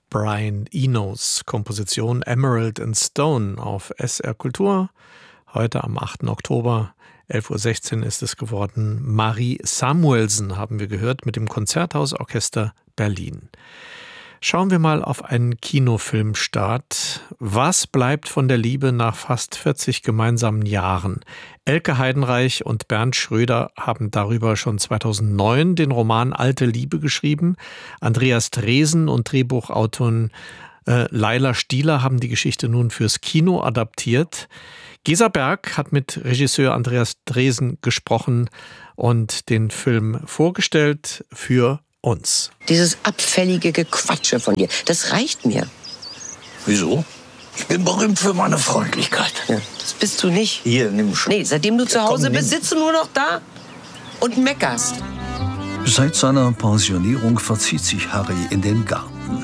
Brian Enos Komposition Emerald and Stone auf SR Kultur. Heute am 8. Oktober, 11.16 Uhr ist es geworden. Marie Samuelsen haben wir gehört mit dem Konzerthausorchester Berlin. Schauen wir mal auf einen Kinofilmstart. Was bleibt von der Liebe nach fast 40 gemeinsamen Jahren? Elke Heidenreich und Bernd Schröder haben darüber schon 2009 den Roman Alte Liebe geschrieben. Andreas Dresen und Drehbuchautorin Laila Stieler haben die Geschichte nun fürs Kino adaptiert. Gesa Berg hat mit Regisseur Andreas Dresen gesprochen und den Film vorgestellt für uns. Dieses abfällige Gequatsche von dir, das reicht mir. Wieso? Ich bin berühmt für meine Freundlichkeit. Ja, das bist du nicht. Hier, nimm schon. Nee, seitdem du zu Hause Komm, bist, sitzt du nur noch da und meckerst. Seit seiner Pensionierung verzieht sich Harry in den Garten.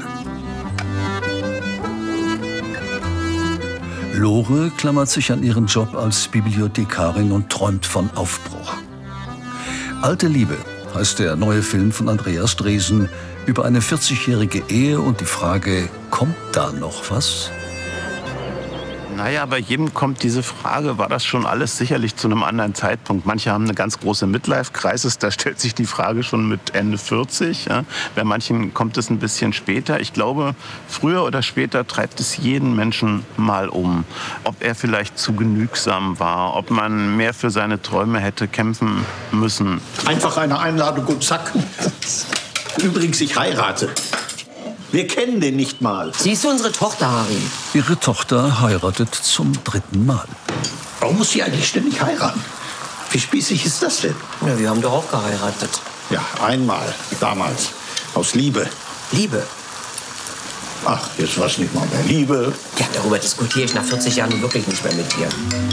Lore klammert sich an ihren Job als Bibliothekarin und träumt von Aufbruch. Alte Liebe heißt der neue Film von Andreas Dresen über eine 40-jährige Ehe und die Frage, kommt da noch was? Naja, bei jedem kommt diese Frage, war das schon alles sicherlich zu einem anderen Zeitpunkt? Manche haben eine ganz große Midlife-Crisis, da stellt sich die Frage schon mit Ende 40. Ja. Bei manchen kommt es ein bisschen später. Ich glaube, früher oder später treibt es jeden Menschen mal um. Ob er vielleicht zu genügsam war, ob man mehr für seine Träume hätte kämpfen müssen. Einfach eine Einladung und zack. Übrigens, ich heirate. Wir kennen den nicht mal. Sie ist unsere Tochter, Harry. Ihre Tochter heiratet zum 3. Mal. Warum muss sie eigentlich ständig heiraten? Wie spießig ist das denn? Ja, wir haben doch auch geheiratet. Ja, einmal, damals. Aus Liebe. Liebe. Ach, jetzt war es nicht mal mehr Liebe. Ja, darüber diskutiere ich nach 40 Jahren wirklich nicht mehr mit dir.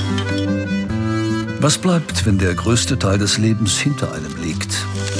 Was bleibt, wenn der größte Teil des Lebens hinter einem liegt?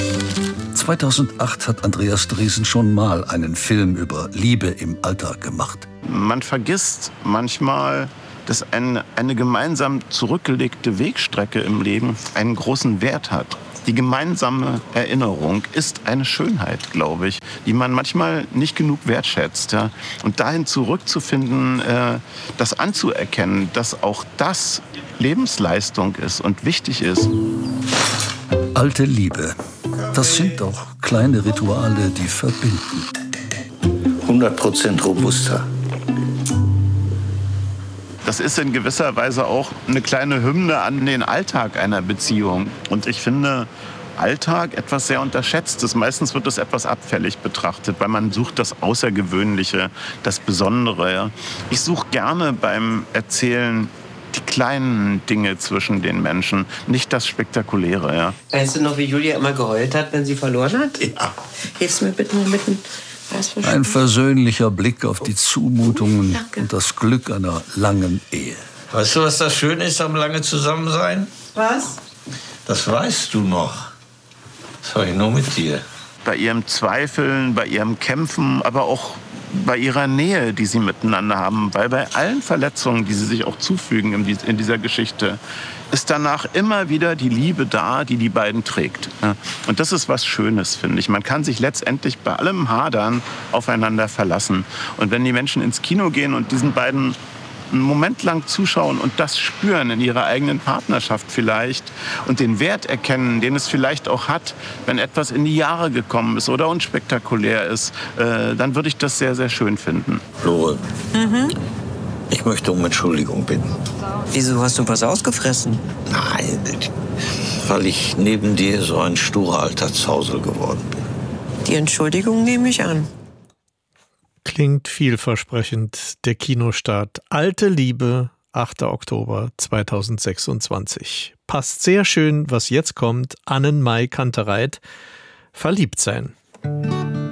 2008 hat Andreas Dresen schon mal einen Film über Liebe im Alter gemacht. Man vergisst manchmal, dass eine gemeinsam zurückgelegte Wegstrecke im Leben einen großen Wert hat. Die gemeinsame Erinnerung ist eine Schönheit, glaube ich, die man manchmal nicht genug wertschätzt. Ja? Und dahin zurückzufinden, das anzuerkennen, dass auch das Lebensleistung ist und wichtig ist. Alte Liebe. Das sind doch kleine Rituale, die verbinden. 100% robuster. Das ist in gewisser Weise auch eine kleine Hymne an den Alltag einer Beziehung. Und ich finde Alltag etwas sehr Unterschätztes. Meistens wird es etwas abfällig betrachtet, weil man sucht das Außergewöhnliche, das Besondere. Ja. Ich suche gerne beim Erzählen die kleinen Dinge zwischen den Menschen, nicht das Spektakuläre. Ja. Weißt du noch, wie Julia immer geheult hat, wenn sie verloren hat? Ja. Hilfst du mir bitte mal mit ein versöhnlicher Blick auf die Zumutungen und das Glück einer langen Ehe. Weißt du, was das Schöne ist am lange Zusammensein? Was? Das weißt du noch. Das habe ich nur mit dir. Bei ihrem Zweifeln, bei ihrem Kämpfen, aber auch bei ihrer Nähe, die sie miteinander haben. Weil bei allen Verletzungen, die sie sich auch zufügen in dieser Geschichte, ist danach immer wieder die Liebe da, die die beiden trägt. Und das ist was Schönes, finde ich. Man kann sich letztendlich bei allem Hadern aufeinander verlassen. Und wenn die Menschen ins Kino gehen und diesen beiden einen Moment lang zuschauen und das spüren in ihrer eigenen Partnerschaft vielleicht und den Wert erkennen, den es vielleicht auch hat, wenn etwas in die Jahre gekommen ist oder unspektakulär ist, dann würde ich das sehr, sehr schön finden. Lore, ich möchte um Entschuldigung bitten. Wieso hast du was ausgefressen? Nein, weil ich neben dir so ein sturer alter Zausel geworden bin. Die Entschuldigung nehme ich an. Klingt vielversprechend, der Kinostart Alte Liebe, 8. Oktober 2026. Passt sehr schön, was jetzt kommt, Annen-Mai Kantereit, Verliebt sein.